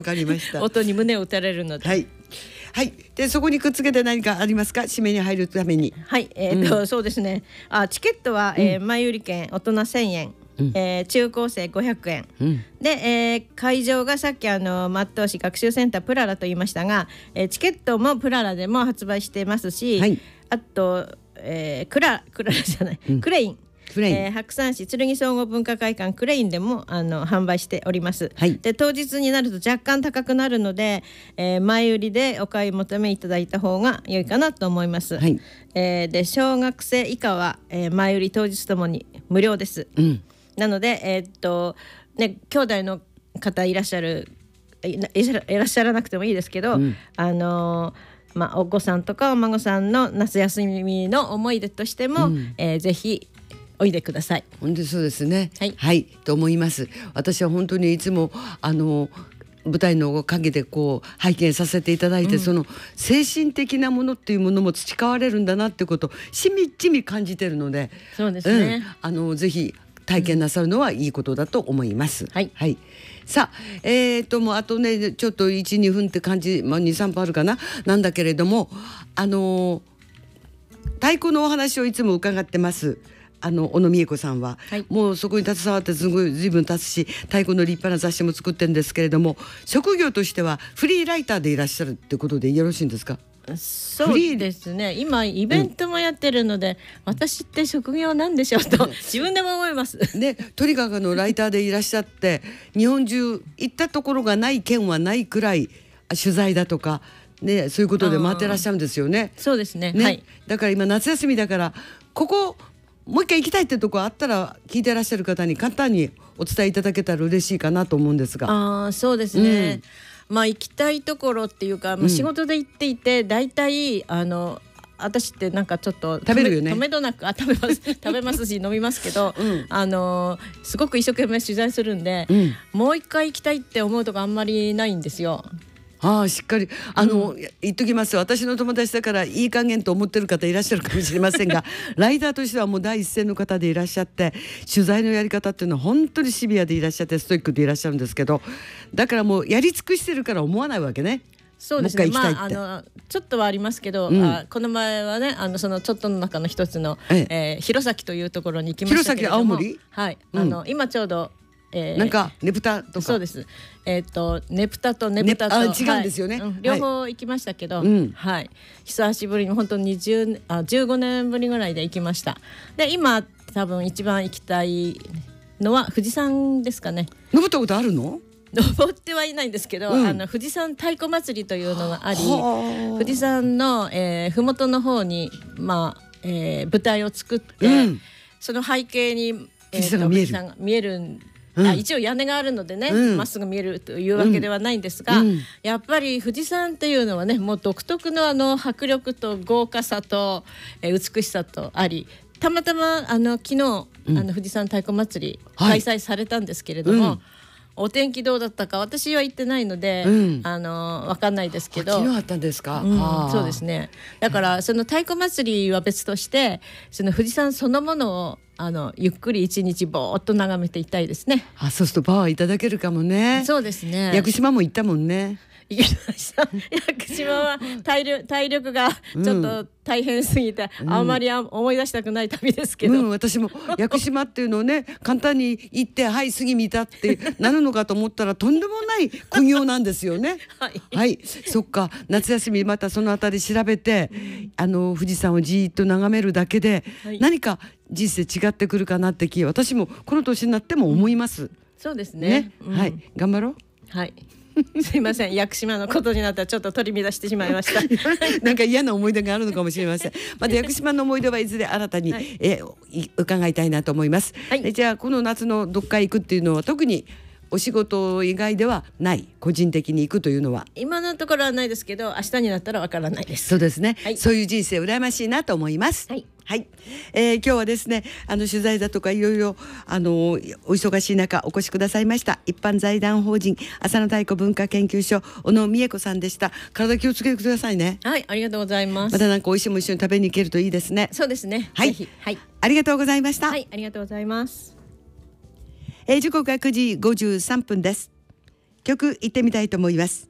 わかりました。 音に胸を打たれるので。 はいはい。でそこにくっつけて何かありますか、締めに入るために。 はい、そうですね。チケットは、前売り券大人1000円、中高生500円、で、会場がさっき松東市学習センタープララと言いましたが、チケットもプララでも発売してますし、 はい、 あと、クラじゃない、クレイン、白山市剣総合文化会館クレインでも販売しております、はい、で当日になると若干高くなるので、前売りでお買い求めいただいた方が良いかなと思います、はい、で小学生以下は、前売り当日ともに無料です、なので、ね、兄弟の方いらっしゃらなくてもいいですけど、お子さんとかお孫さんの夏休みの思い出としても、ぜひおいでください。 本当にそうですね。 はい、 はい、と思います。私は本当にいつも舞台のおかげでこう拝見させていただいて、その精神的なものっていうものも培われるんだなってことをしみじみ感じてるので、 そうですね、 ぜひ体験なさるのはいいことだと思います。はい、はい、さあ、もうあとねちょっと 1,2 分って感じ、2、3分あるかななんだけれども、太鼓のお話をいつも伺ってます小野美恵子さんは、はい、もうそこに携わってずいぶん経つし、太鼓の立派な雑誌も作ってるんですけれども、職業としてはフリーライターでいらっしゃるってことでよろしいんですか？ そうですね。今イベントもやってるので、私って職業なんでしょうと自分でも思いますね、とにかくライターでいらっしゃって日本中行ったところがない県はないくらい取材だとか、ね、そういうことで回ってらっしゃるんですよね。 そうですね、 ね、 はい、 だから今夏休みだからここもう一回行きたいってとこあったら聞いてらっしゃる方に簡単にお伝えいただけたら嬉しいかなと思うんですが。 そうですね、行きたいところっていうか、仕事で行っていてだいたい私ってなんかちょっと食べるよね。 止めどなく食べますし飲みますけど、すごく一生懸命取材するんで、もう一回行きたいって思うとこあんまりないんですよ。 しっかり言っときます。私の友達だからいい加減と思ってる方いらっしゃるかもしれませんがライターとしてはもう第一線の方でいらっしゃって、取材のやり方っていうのは本当にシビアでいらっしゃってストイックでいらっしゃるんですけど、だからもうやり尽くしてるから思わないわけね。 そうですね、ちょっとはありますけど、この前はねそのちょっとの中の一つの、弘前というところに行きましたけれども、 弘前青森、 はい、今ちょうどなんかねぷたとか、 そうです、ねぷたとねぷたと、 違うんですよね、 両方行きましたけど、はい、久しぶりに本当に15年ぶりぐらいで行きました。で今多分一番行きたいのは富士山ですかね。 登ったことあるの？ 登ってはいないんですけど、富士山太鼓祭りというのがあり、富士山の麓の方に、舞台を作って、その背景に、富士山が見える一応屋根があるのでね、まっすぐ見えるというわけではないんですが、やっぱり富士山っていうのはね、もう独特の迫力と豪華さと、美しさとあり、たまたま昨日富士山太鼓祭り開催されたんですけれども、お天気どうだったか私は行ってないので、分かんないですけど。 昨日あったんですか？ そうですね。だからその太鼓祭りは別として、その富士山そのものをゆっくり一日ぼーっと眺めていたいですね。 そうするとパワーいただけるかもね。 そうですね。 屋久島も行ったもんね。 行きました。屋久島は体力がちょっと大変すぎて、あまり思い出したくない旅ですけど、 私も屋久島っていうのをね簡単に行ってはい次見たってなるのかと思ったらとんでもない苦行なんですよね。はい、そっか、夏休みまたそのあたり調べて、富士山をじーっと眺めるだけで、何か人生違ってくるかなって私もこの年になっても思います。 そうですね。 はい、頑張ろう。 はい。すいません、屋久島のことになったらちょっと取り乱してしまいましたなんか嫌な思い出があるのかもしれません。また屋久島の思い出はいずれ新たに、伺いたいなと思います。じゃあこの夏のどっか行くっていうのは特にお仕事以外ではない、個人的に行くというのは今のところはないですけど、明日になったらわからないです。 そうですね、そういう人生羨ましいなと思います。はい、今日はですね取材だとかいろいろお忙しい中お越しくださいました一般財団法人浅野太鼓文化研究所小野美恵子さんでした。体気をつけてくださいね。 はい、ありがとうございます。 またなんか美味しいも一緒に食べに行けるといいですね。 そうですね、 はい、 ぜひ。はい、 ありがとうございました。 はい、ありがとうございます。 時刻が9時53分です。 曲行ってみたいと思います。